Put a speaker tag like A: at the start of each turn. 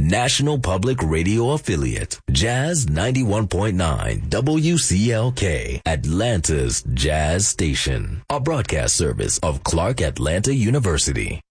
A: national public radio affiliate, Jazz 91.9 WCLK, Atlanta's Jazz Station, a broadcast service of Clark Atlanta University.